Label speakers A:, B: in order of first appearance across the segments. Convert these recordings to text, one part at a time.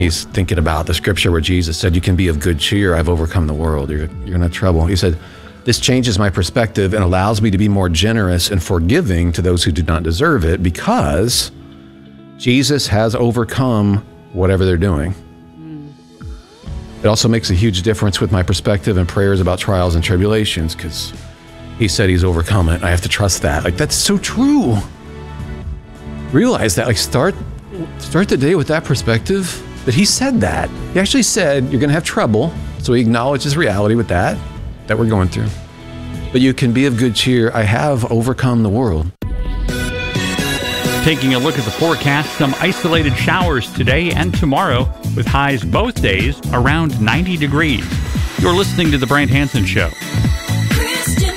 A: He's thinking about the scripture where Jesus said, you can be of good cheer. I've overcome the world. You're in trouble. He said, this changes my perspective and allows me to be more generous and forgiving to those who do not deserve it because Jesus has overcome whatever they're doing. It also makes a huge difference with my perspective and prayers about trials and tribulations because he said he's overcome it. I have to trust that. Like, that's so true. Realize that. Like, start the day with that perspective. But he said that. He actually said you're going to have trouble. So he acknowledges reality with that we're going through. But you can be of good cheer. I have overcome the world.
B: Taking a look at the forecast, some isolated showers today and tomorrow with highs both days around 90 degrees. You're listening to The Brant Hansen Show.
C: Christian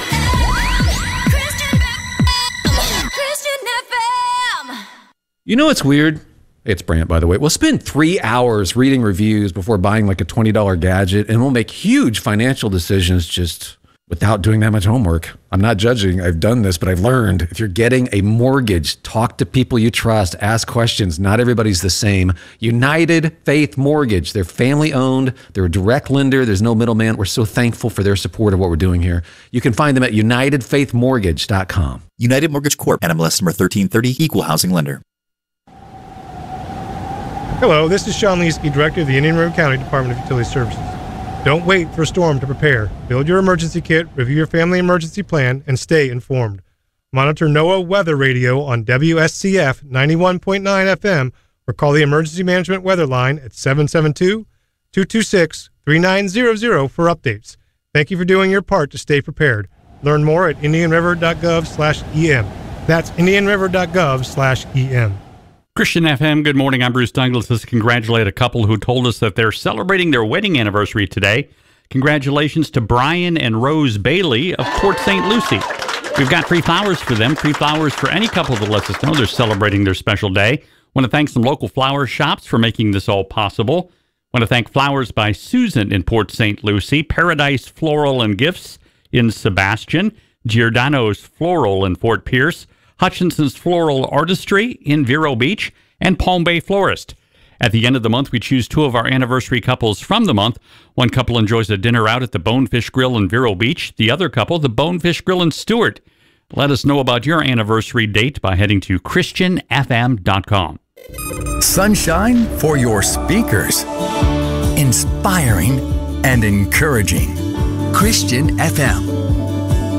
C: FM.
A: You know what's weird? It's Brant, by the way. We'll spend 3 hours reading reviews before buying like a $20 gadget, and we'll make huge financial decisions just without doing that much homework. I'm not judging. I've done this, but I've learned if you're getting a mortgage, talk to people you trust, ask questions. Not everybody's the same. United Faith Mortgage. They're family owned. They're a direct lender. There's no middleman. We're so thankful for their support of what we're doing here. You can find them at UnitedFaithMortgage.com.
D: United Mortgage Corp. NMLS number 1330. Equal housing lender.
E: Hello, this is Sean Leesky, Director of the Indian River County Department of Utility Services. Don't wait for a storm to prepare. Build your emergency kit, review your family emergency plan, and stay informed. Monitor NOAA Weather Radio on WSCF 91.9 FM or call the Emergency Management Weather Line at 772-226-3900 for updates. Thank you for doing your part to stay prepared. Learn more at indianriver.gov/EM. That's indianriver.gov/EM.
B: Christian FM, good morning. I'm Bruce Douglas. Let's congratulate a couple who told us that they're celebrating their wedding anniversary today. Congratulations to Brian and Rose Bailey of Port St. Lucie. We've got free flowers for them, free flowers for any couple that lets us know they're celebrating their special day. Want to thank some local flower shops for making this all possible. Want to thank Flowers by Susan in Port St. Lucie, Paradise Floral and Gifts in Sebastian, Giordano's Floral in Fort Pierce, Hutchinson's Floral Artistry in Vero Beach, and Palm Bay Florist. At the end of the month, we choose two of our anniversary couples from the month. One couple enjoys a dinner out at the Bonefish Grill in Vero Beach. The other couple, the Bonefish Grill in Stewart. Let us know about your anniversary date by heading to ChristianFM.com.
F: Sunshine for your speakers. Inspiring and encouraging. Christian FM.